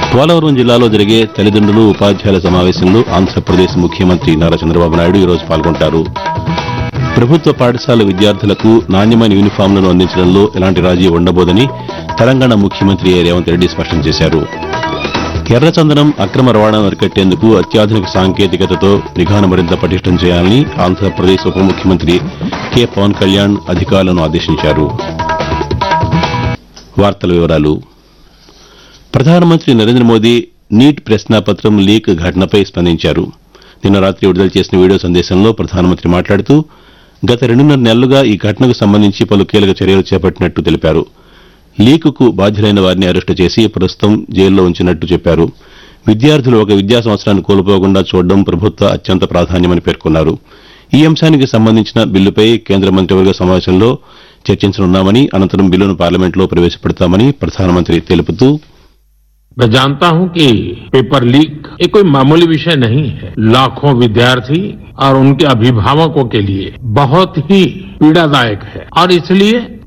పోలవరం జిల్లాలో జరిగే తల్లిదండ్రులు ఉపాధ్యాయుల సమావేశంలో ఆంధ్రప్రదేశ్ ముఖ్యమంత్రి నారా చంద్రబాబు నాయుడు ఈరోజు పాల్గొంటారు. ప్రభుత్వ పాఠశాల విద్యార్థులకు నాణ్యమైన యూనిఫామ్లను అందించడంలో ఎలాంటి రాజీ ఉండబోదని తెలంగాణ ముఖ్యమంత్రి రేవంత్ రెడ్డి స్పష్టం చేశారు. ఎర్రచందనం అక్రమ రవాణాను అరికట్టేందుకు అత్యాధునిక సాంకేతికతతో నిఘాను మరింత పటిష్టం చేయాలని ఆంధ్రప్రదేశ్ ఉప ముఖ్యమంత్రి కె పవన్ కళ్యాణ్ అధికారులను ఆదేశించారు. వార్తల వివరాలు. ప్రధానమంత్రి నరేంద్ర మోదీ నీట్ ప్రశ్నాపత్రం లీక్ ఘటనపై స్పందించారు. నిన్న రాత్రి విడుదల చేసిన వీడియో సందేశంలో ప్రధానమంత్రి మాట్లాడుతూ గత 2.5 నెలలుగా ఈ ఘటనకు సంబంధించి పలు కీలక చర్యలు చేపట్టినట్టు తెలిపారు. లీకుకు బాధ్యులైన వారిని అరెస్టు చేసి ప్రస్తుతం జైల్లో ఉంచినట్టు చెప్పారు. విద్యార్థులు ఒక విద్యా సంవత్సరాన్ని కోల్పోకుండా చూడడం ప్రభుత్వ అత్యంత ప్రాధాన్యమని పేర్కొన్నారు. ఈ అంశానికి సంబంధించిన బిల్లుపై కేంద్ర మంత్రివర్గ సమావేశంలో చర్చించనున్నామని, అనంతరం బిల్లును పార్లమెంట్లో ప్రవేశపెడతామని ప్రధానమంత్రి తెలుపుతూ मैं जानता हूं कि पेपर लीक ये कोई मामूली विषय नहीं है. लाखों विद्यार्थी और उनके अभिभावकों के लिए बहुत ही पीड़ादायक है और इसलिए